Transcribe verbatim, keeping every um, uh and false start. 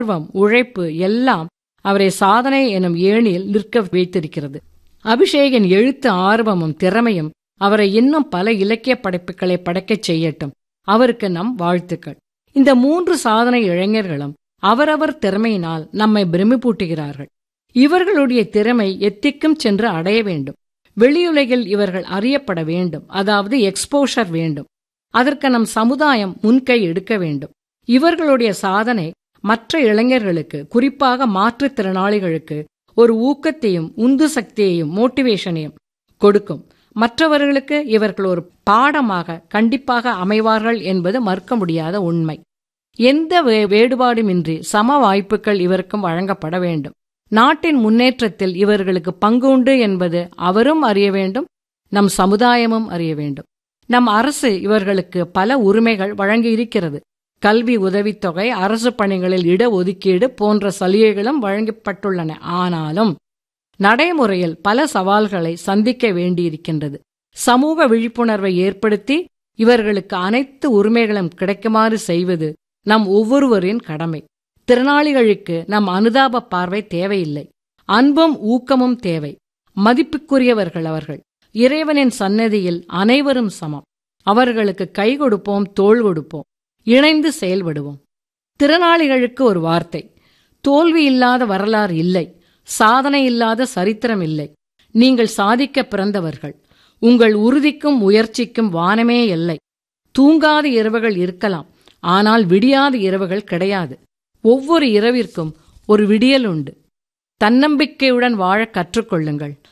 ஆர்வம், உழைப்பு எல்லாம் அவரை சாதனை எனும் ஏணியில் நிற்க வைத்திருக்கிறது. அபிஷேகின் எழுத்து ஆர்வமும் திறமையும் அவரை இன்னும் பல இலக்கிய படைப்புகளை படைக்கச் செய்யட்டும். அவருக்கு நம் வாழ்த்துக்கள். இந்த மூன்று சாதனை இளைஞர்களும் அவரவர் திறமையினால் நம்மை பிரமிப்பூட்டுகிறார்கள். இவர்களுடைய திறமை எத்திக்கும் சென்று அடைய வேண்டும். வெளியுலகில் இவர்கள் அறியப்பட வேண்டும். அதாவது எக்ஸ்போஷர் வேண்டும். அதற்கு நம் சமுதாயம் முன்கை எடுக்க வேண்டும். இவர்களுடைய சாதனை மற்ற இளைஞர்களுக்கு, குறிப்பாக மாற்றுத்திறனாளிகளுக்கு ஒரு ஊக்கத்தையும் உந்து சக்தியையும் மோட்டிவேஷனையும் கொடுக்கும். மற்றவர்களுக்கு இவர்கள் ஒரு பாடமாக கண்டிப்பாக அமைவார்கள் என்பது மறுக்க முடியாத உண்மை. எந்த வேறுபாடுமின்றி சம வாய்ப்புகள் இவருக்கும் வழங்கப்பட வேண்டும். நாட்டின் முன்னேற்றத்தில் இவர்களுக்கு பங்கு உண்டு என்பது அவரும் அறிய வேண்டும், நம் சமுதாயமும் அறிய வேண்டும். நம் அரசு இவர்களுக்கு பல உரிமைகள் வழங்கியிருக்கிறது. கல்வி உதவித்தொகை, அரசு பணிகளில் இடஒதுக்கீடு போன்ற சலுகைகளும் வழங்கப்பட்டுள்ளன. ஆனாலும் நடைமுறையில் பல சவால்களை சந்திக்க வேண்டியிருக்கின்றது. சமூக விழிப்புணர்வை ஏற்படுத்தி இவர்களுக்கு அனைத்து உரிமைகளும் கிடைக்குமாறு செய்வது நம் ஒவ்வொருவரின் கடமை. திறனாளிகளுக்கு நம் அனுதாப பார்வை தேவையில்லை, அன்பும் ஊக்கமும் தேவை. மதிப்புக்குரியவர்கள் அவர்கள். இறைவனின் சன்னதியில் அனைவரும் சமம். அவர்களுக்கு கை கொடுப்போம், தோள் கொடுப்போம், இணைந்து செயல்படுவோம். திறனாளிகளுக்கு ஒரு வார்த்தை: தோல்வி இல்லாத வரலாறு இல்லை, சாதனை இல்லாத சரித்திரம் இல்லை. நீங்கள் சாதிக்க பிறந்தவர்கள். உங்கள் உறுதிக்கும் முயற்சிக்கும் வானமே எல்லை. தூங்காத இரவுகள் இருக்கலாம், ஆனால் விடியாத இரவுகள் கிடையாது. ஒவ்வொரு இரவிற்கும் ஒரு விடியல் உண்டு. தன்னம்பிக்கையுடன் வாழ கற்றுக்கொள்ளுங்கள்.